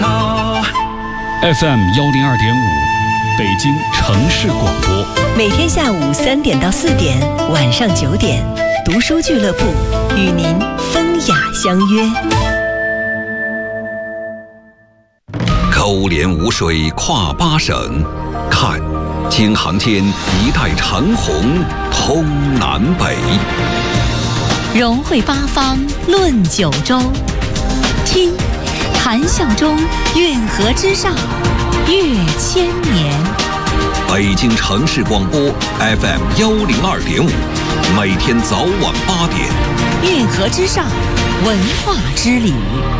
涛。 FM 102.5，北京城市广播。 每天下午3点到4点，晚上9点，读书俱乐部与您风雅相约。 勾连吴水跨8省，看京杭间一带长虹通南北， 融汇八方论九州，听谈笑中运河之上越千年。 北京城市广播 FM 102.5，每天早晚8点， 运河之上，文化之旅。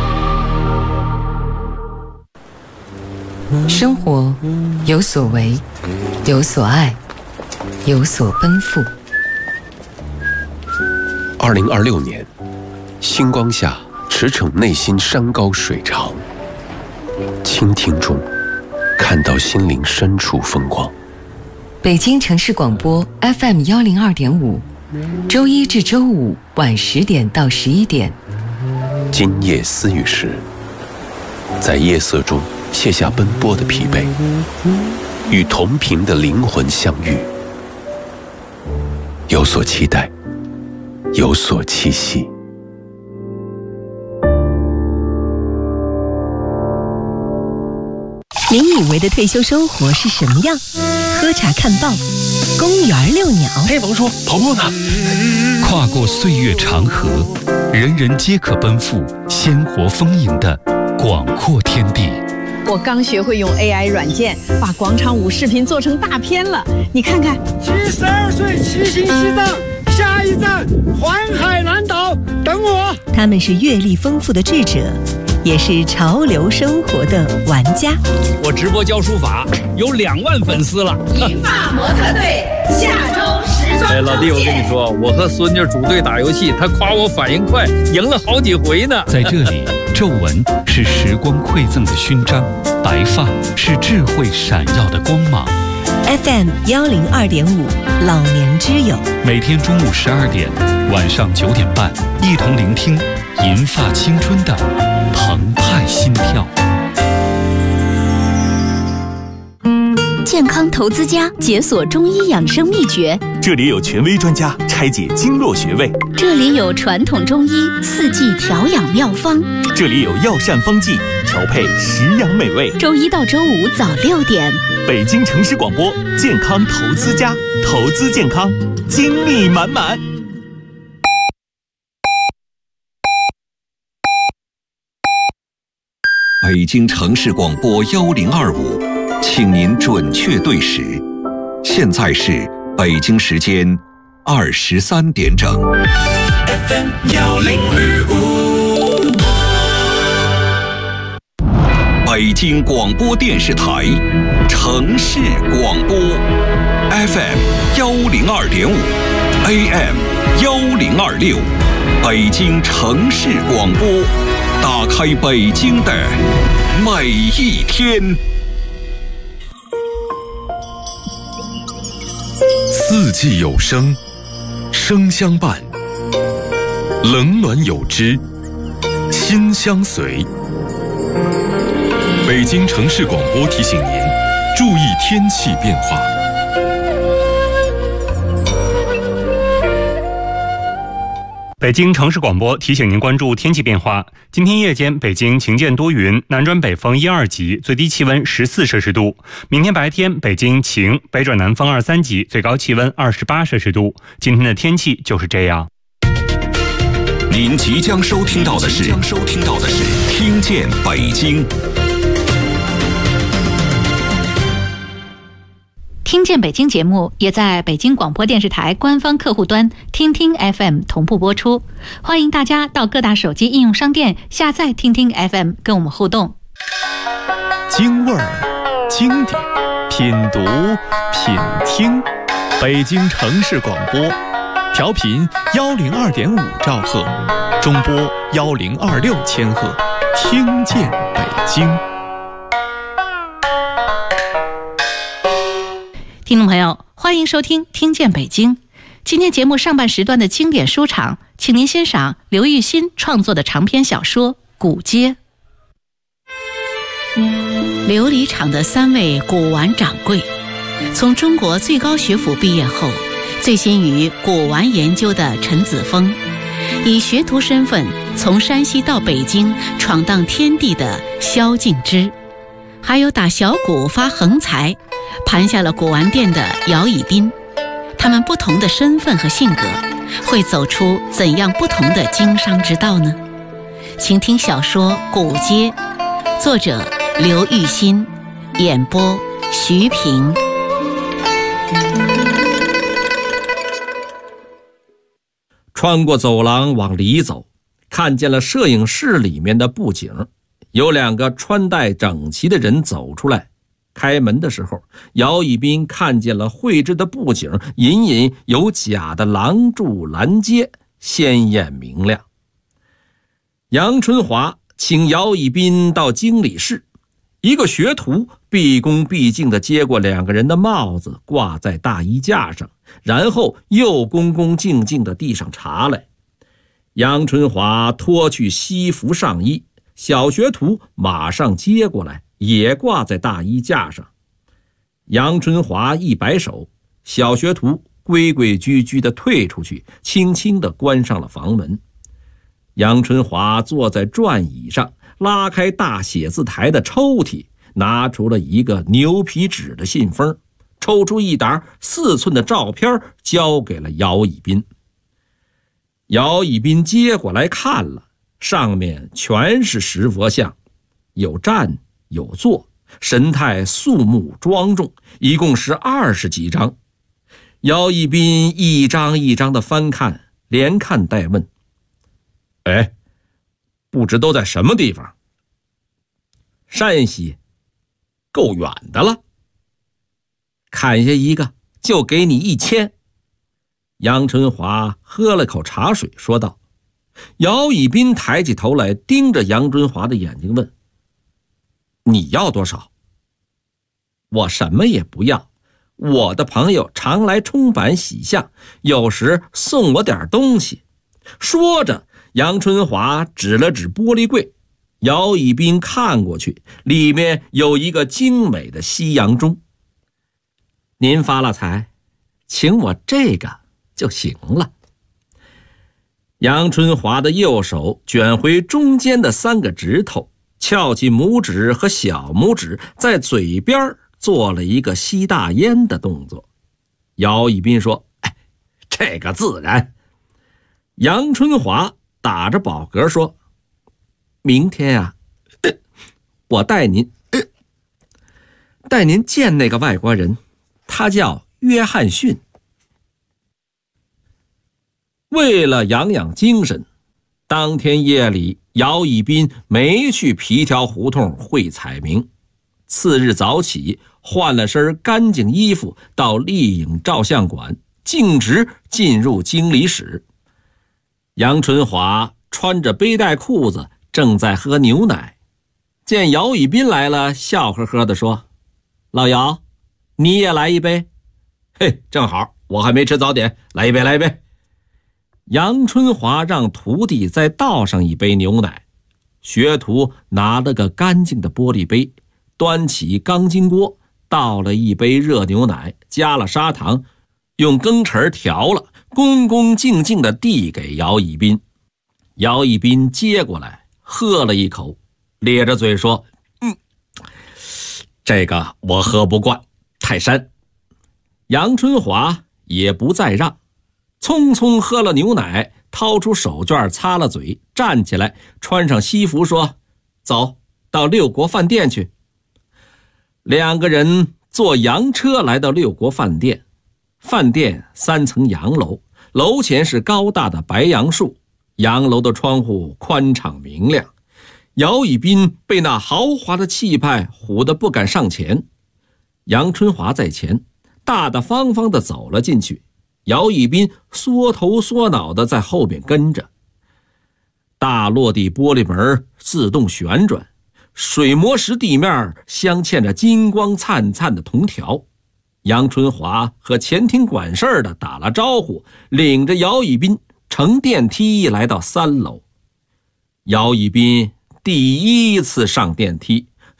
生活有所为，有所爱，有所奔赴。 2026年，星光下，驰骋内心山高水长，倾听中看到心灵深处风光。 北京城市广播 FM 102.5，周一至周五晚10点到11点。 今夜思雨时，在夜色中卸下奔波的疲惫，与同频的灵魂相遇，有所期待，有所栖息。 您以为的退休生活是什么样？喝茶看报，公园遛鸟。 嘿，王叔，跑步呢？ 跨过岁月长河，人人皆可奔赴鲜活丰盈的广阔天地。 我刚学会用 AI 软件，把广场舞视频做成大片了。你看看 ，72岁骑行西藏，下一站环海南岛，等我。 他们是阅历丰富的智者，也是潮流生活的玩家。 我直播教书法，有2万粉丝了。 银发模特队下周时装。 老弟，我跟你说，我和孙女组队打游戏，他夸我反应快，赢了好几回呢。 在这里，皱纹是时光馈赠的勋章，白发是智慧闪耀的光芒。 FM 102.5，老年之友。 每天中午12点，晚上9点半，一同聆听银发青春的澎湃心跳。 健康投资家解锁中医养生秘诀， 这里有权威专家拆解经络穴位， 这里有传统中医4季调养妙方， 这里有药膳方剂调配食养美味。 周一到周五早6点， 北京城市广播健康投资家，投资健康，精力满满。 北京城市广播1025，请您准确对时，现在是北京时间23点整。 FM 1025， 北京广播电视台城市广播 FM 102.5 AM 1026，北京城市广播，打开北京的每一天。 四季有声，声相伴；冷暖有知，心相随。北京城市广播提醒您注意天气变化。 北京城市广播提醒您关注天气变化。今天夜间北京晴间多云，南转北风1、2级，最低气温14摄氏度。明天白天北京晴，北转南风2、3级，最高气温28摄氏度。今天的天气就是这样。 您即将收听到的是听见北京。 听见北京节目也在北京广播电视台官方客户端听听 FM 同步播出，欢迎大家到各大手机应用商店下载听听 FM 跟我们互动。 京味儿，经典，品读，品听。北京城市广播，调频102.5兆赫，中波1026千赫，听见北京。 听众朋友，欢迎收听《听见北京》。今天节目上半时段的经典书场，请您欣赏刘玉欣创作的长篇小说《古街》。 琉璃厂的3位古玩掌柜，从中国最高学府毕业后，醉心于古玩研究的陈子峰，以学徒身份从山西到北京闯荡天地的萧敬之，还有打小鼓发横财盘下了古玩店的姚以彬。他们不同的身份和性格，会走出怎样不同的经商之道呢？请听小说《古街》，作者刘玉新，演播徐平。 穿过走廊往里走，看见了摄影室里面的布景，有2个穿戴整齐的人走出来。开门的时候，姚以彬看见了绘制的布景，隐隐有假的廊柱栏阶，鲜艳明亮。杨春华请姚以彬到经理室，一个学徒毕恭毕敬地接过2个人的帽子，挂在大衣架上，然后又恭恭敬敬地递上茶来。杨春华脱去西服上衣，小学徒马上接过来，也挂在大衣架上。杨春华一摆手，小学徒规规矩矩地退出去，轻轻地关上了房门。杨春华坐在转椅上，拉开大写字台的抽屉，拿出了一个牛皮纸的信封，抽出一沓4寸的照片，交给了姚以彬。姚以彬接过来看了，上面全是石佛像，有站有坐，神态肃穆庄重，一共是20几张。姚以彬一张一张的翻看，连看带问：哎，不知都在什么地方？山西，够远的了。砍下一个就给你1000。杨春华喝了口茶水说道。姚以彬抬起头来，盯着杨春华的眼睛问：你要多少？我什么也不要，我的朋友常来冲板洗相，有时送我点东西。说着，杨春华指了指玻璃柜，姚以彬看过去，里面有一个精美的西洋钟。您发了财，请我这个就行了。杨春华的右手卷回中间的3个指头，翘起拇指和小拇指，在嘴边做了一个吸大烟的动作。姚以彬说：哎，这个自然。杨春华打着饱嗝说：明天啊，我带您见那个外国人，他叫约翰逊。为了养养精神，当天夜里姚以彬没去皮条胡同会彩明。次日早起，换了身干净衣服，到丽影照相馆径直进入经理室。杨春华穿着背带裤子，正在喝牛奶，见姚以彬来了，笑呵呵地说：老姚，你也来一杯？嘿，正好，我还没吃早点，来一杯来一杯。杨春华让徒弟再倒上一杯牛奶，学徒拿了个干净的玻璃杯，端起钢筋锅，倒了一杯热牛奶，加了砂糖，用羹匙调了，恭恭敬敬地递给姚以彬。姚以彬接过来，喝了一口，咧着嘴说：这个我喝不惯，太膻。杨春华也不再让，匆匆喝了牛奶，掏出手绢擦了嘴，站起来，穿上西服说：走，到六国饭店去。2个人坐洋车来到六国饭店。饭店3层洋楼，楼前是高大的白杨树，洋楼的窗户宽敞明亮。姚以彬被那豪华的气派唬得不敢上前。杨春华在前，大大方方地走了进去，姚以彬缩头缩脑地在后面跟着。大落地玻璃门自动旋转，水磨石地面镶嵌着金光灿灿的铜条。杨春华和前厅管事的打了招呼，领着姚以彬乘电梯来到3楼。姚以彬第一次上电梯，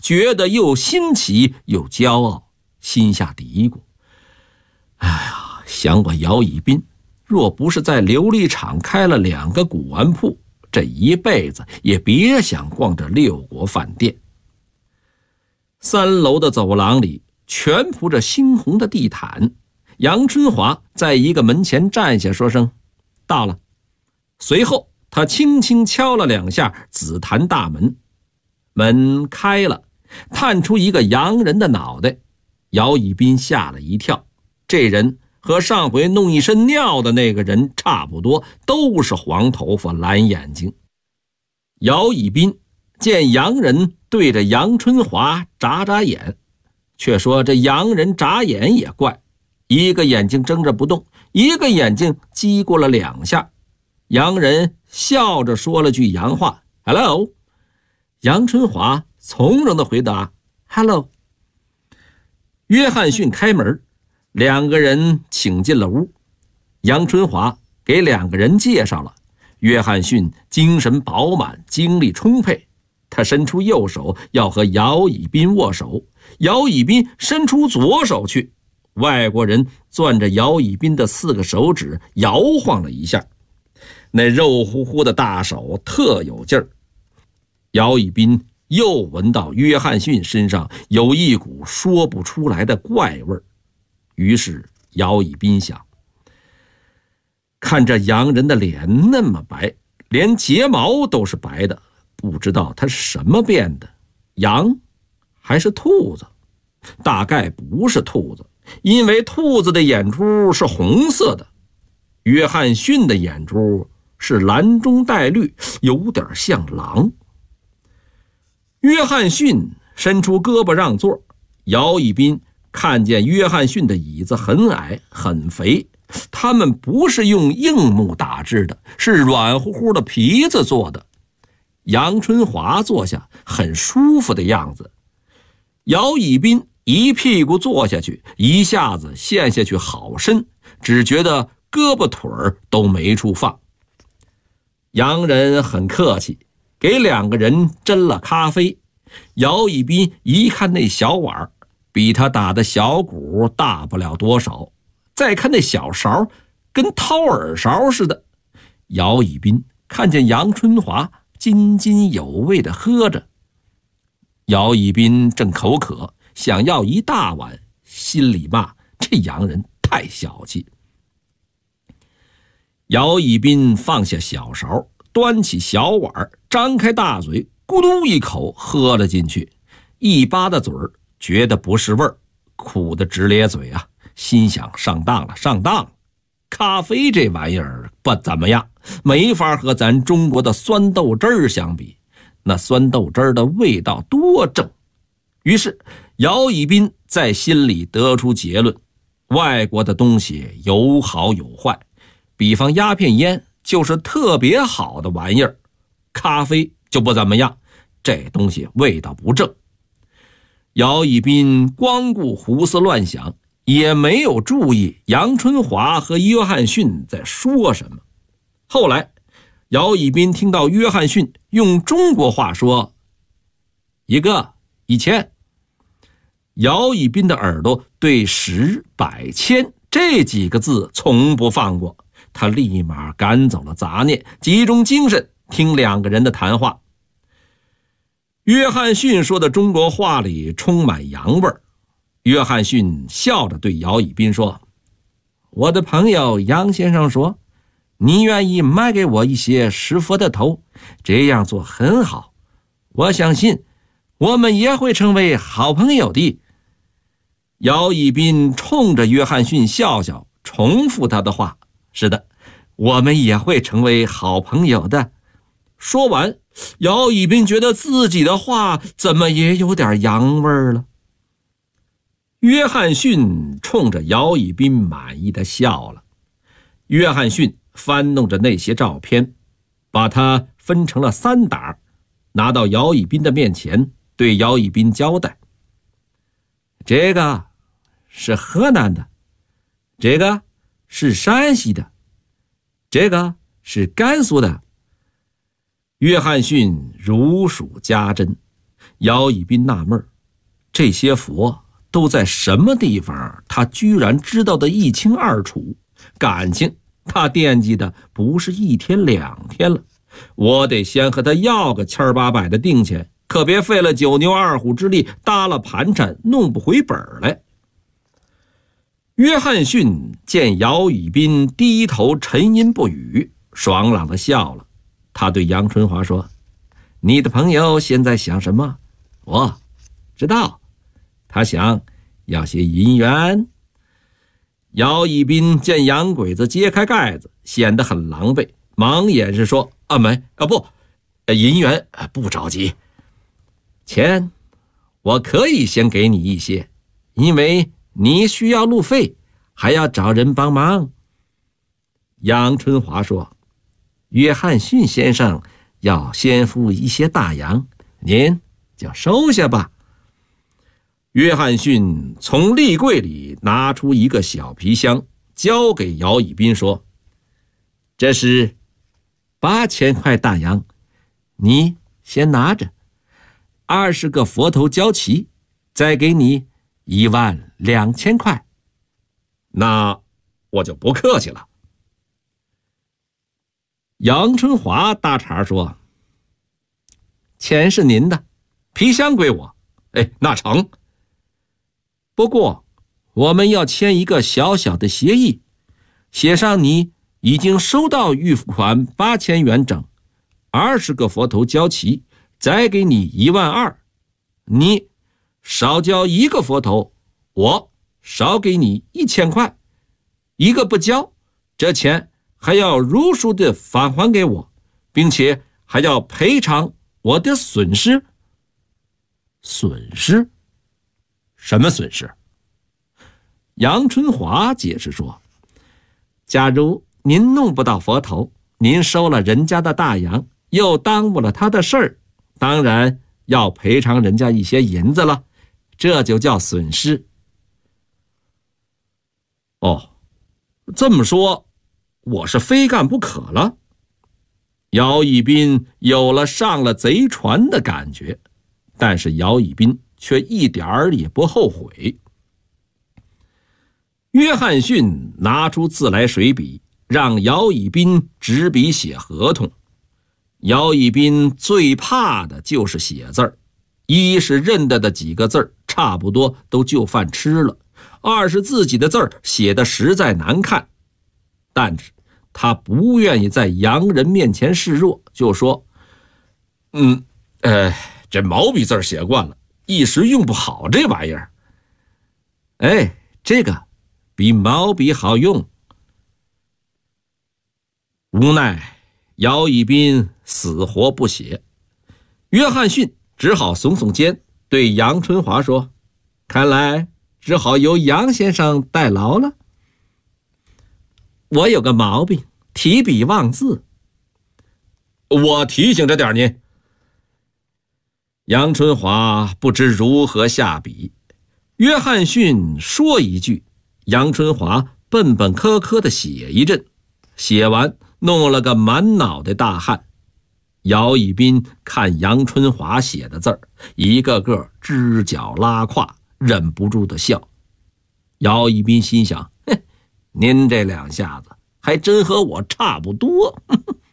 觉得又新奇又骄傲，心下嘀咕：哎呀，想我姚以斌，若不是在琉璃厂开了2个古玩铺，这一辈子也别想逛这6国饭店。3楼的走廊里全铺着猩红的地毯，杨春华在一个门前站下，说声到了。随后他轻轻敲了2下紫檀大门，门开了，探出一个洋人的脑袋。姚以斌吓了一跳，这人和上回弄一身尿的那个人差不多，都是黄头发蓝眼睛。姚以斌见洋人对着杨春华眨眨眼，却说这洋人眨眼也怪，一个眼睛睁着不动，一个眼睛激过了2下。洋人笑着说了句洋话 Hello， 杨春华从容地回答 Hello。 约翰逊开门，2个人请进了屋。杨春华给2个人介绍了，约翰逊精神饱满，精力充沛，他伸出右手要和姚以斌握手，姚以斌伸出左手去，外国人攥着姚以斌的4个手指摇晃了一下，那肉乎乎的大手特有劲儿。姚以斌又闻到约翰逊身上有一股说不出来的怪味儿，于是姚以斌想，看这洋人的脸那么白，连睫毛都是白的，不知道他是什么变的，羊还是兔子？大概不是兔子，因为兔子的眼珠是红色的，约翰逊的眼珠是蓝中带绿，有点像狼。约翰逊伸出胳膊让座，姚以斌看见约翰逊的椅子很矮很肥，他们不是用硬木打制的，是软乎乎的皮子做的。杨春华坐下很舒服的样子，姚以斌一屁股坐下去，一下子陷下去好深，只觉得胳膊腿儿都没处放。洋人很客气，给2个人斟了咖啡。姚以斌一看那小碗，比他打的小鼓大不了多少，再看那小勺，跟掏耳勺似的。姚以斌看见杨春华津津有味地喝着，姚以斌正口渴，想要一大碗，心里骂这洋人太小气。姚以斌放下小勺，端起小碗，张开大嘴，咕嘟一口喝了进去，一巴的嘴儿，觉得不是味儿，苦得直咧嘴啊，心想上当了上当了，咖啡这玩意儿不怎么样，没法和咱中国的酸豆汁儿相比，那酸豆汁儿的味道多正。于是姚以斌在心里得出结论，外国的东西有好有坏，比方鸦片烟就是特别好的玩意儿，咖啡就不怎么样，这东西味道不正。姚以斌光顾胡思乱想，也没有注意杨春华和约翰逊在说什么。后来姚以斌听到约翰逊用中国话说一个1000，姚以斌的耳朵对10、100、1000这几个字从不放过，他立马赶走了杂念，集中精神听2个人的谈话。约翰逊说的中国话里充满洋味儿。约翰逊笑着对姚以斌说，我的朋友杨先生说，你愿意卖给我一些石佛的头，这样做很好，我相信我们也会成为好朋友的。姚以斌冲着约翰逊笑笑，重复他的话，是的，我们也会成为好朋友的。说完，姚以斌觉得自己的话怎么也有点洋味儿了。约翰逊冲着姚以斌满意的笑了。约翰逊翻弄着那些照片，把它分成了3沓，拿到姚以斌的面前，对姚以斌交代，这个是河南的，这个是山西的，这个是甘肃的。约翰逊如数家珍， 姚以斌纳闷，这些佛都在什么地方，他居然知道得一清二楚，感情他惦记的不是1天2天了，我得先和他要个千八百的定钱，可别费了9牛2虎之力搭了盘缠，弄不回本来。约翰逊见姚以斌低头沉吟不语，爽朗地笑了。他对杨春华说：“你的朋友现在想什么？我知道，他想要些银元。”姚以斌见洋鬼子揭开盖子，显得很狼狈，忙掩饰说：“银元不着急，钱我可以先给你一些，因为你需要路费，还要找人帮忙。”杨春华说：“约翰逊先生要先付一些大洋，您就收下吧。”约翰逊从立柜里拿出一个小皮箱，交给姚以斌说：“这是8000块大洋，你先拿着，20个佛头交齐，再给你12000块。”那我就不客气了。杨春华搭茬说：“钱是您的，皮箱归我。”那成。不过我们要签一个小小的协议，写上你已经收到预付款8000元整，20个佛头交齐，再给你12000，你少交1个佛头，我少给你1000块，一个不交，这钱还要如数的返还给我，并且还要赔偿我的损失。损失？什么损失？杨春华解释说：“假如您弄不到佛头，您收了人家的大洋，又耽误了他的事儿，当然要赔偿人家一些银子了，这就叫损失。”哦，这么说，我是非干不可了。姚以斌有了上了贼船的感觉，但是姚以斌却一点儿也不后悔。约翰逊拿出自来水笔，让姚以斌执笔写合同。姚以斌最怕的就是写字儿，一是认得的几个字儿差不多都就饭吃了，二是自己的字儿写得实在难看。但是他不愿意在洋人面前示弱，就说：“这毛笔字写惯了，一时用不好这玩意儿。这个比毛笔好用。”无奈姚以斌死活不写，约翰逊只好耸耸肩，对杨春华说：“看来只好由杨先生代劳了。我有个毛病，提笔忘字。”“我提醒着点您。”杨春华不知如何下笔，约翰逊说一句，杨春华笨笨磕磕地写一阵，写完弄了个满脑袋大汗。姚以斌看杨春华写的字儿，一个个支脚拉胯，忍不住的笑。姚以斌心想：您这2下子还真和我差不多。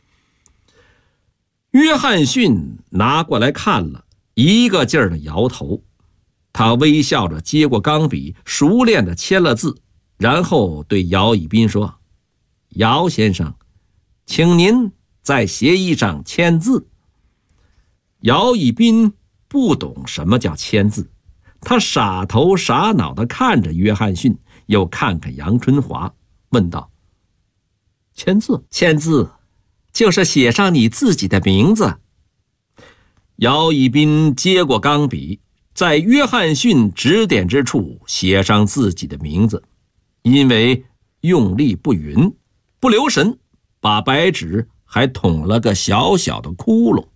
约翰逊拿过来看了，一个劲儿的摇头。他微笑着接过钢笔，熟练地签了字，然后对姚以斌说：“姚先生，请您在协议上签字。”姚以斌不懂什么叫签字，他傻头傻脑地看着约翰逊，又看看杨春华，问道：“签字？签字就是写上你自己的名字。”姚以斌接过钢笔，在约翰逊指点之处写上自己的名字，因为用力不匀，不留神，把白纸还捅了个小小的窟窿。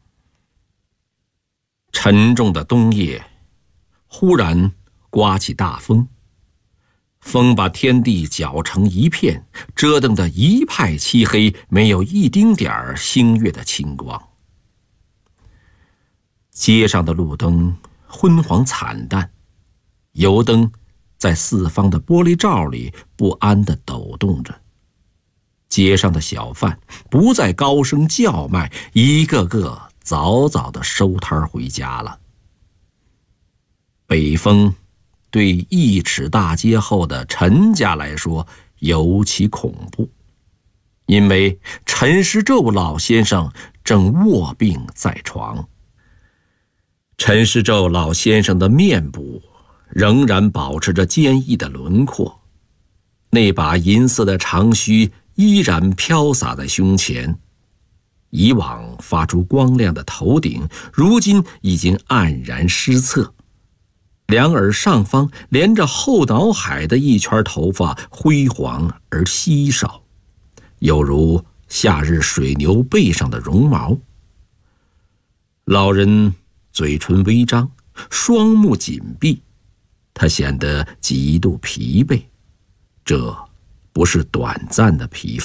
沉重的冬夜，忽然刮起大风，风把天地搅成一片，折腾得一派漆黑，没有一丁点儿星月的清光。 街上的路灯昏黄惨淡，油灯在四方的玻璃罩里不安地抖动着。街上的小贩不再高声叫卖，一个个早早地收摊回家了。北风对1尺大街后的陈家来说尤其恐怖，因为陈师胄老先生正卧病在床。陈师胄老先生的面部仍然保持着坚毅的轮廓，那把银色的长须依然飘洒在胸前，以往发出光亮的头顶如今已经黯然失色，两耳上方连着后脑海的一圈头发辉煌而稀少，有如夏日水牛背上的绒毛。老人嘴唇微张，双目紧闭，他显得极度疲惫，这不是短暂的疲乏。